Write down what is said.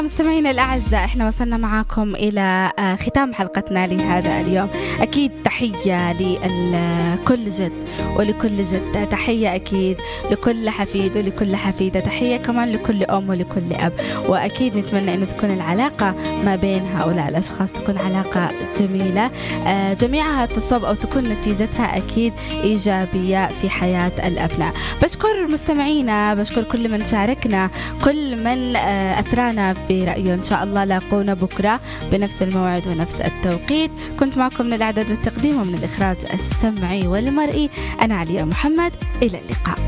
مستمعينا الأعزاء، احنا وصلنا معاكم إلى ختام حلقتنا لهذا اليوم. أكيد تحية لكل جد ولكل جدة، تحية أكيد لكل حفيد ولكل حفيدة، تحية كمان لكل أم ولكل أب. وأكيد نتمنى أن تكون العلاقة ما بين هؤلاء الأشخاص تكون علاقة جميلة، جميعها تصب أو تكون نتيجتها أكيد إيجابية في حياة الأبناء. بشكر مستمعينا، بشكر كل من شاركنا، كل من أثرانا برأيه. إن شاء الله لاقونا بكرة بنفس الموعد ونفس التوقيت. كنت معكم من الإعداد والتقديم ومن الإخراج السمعي والمرئي أنا عليا محمد. إلى اللقاء.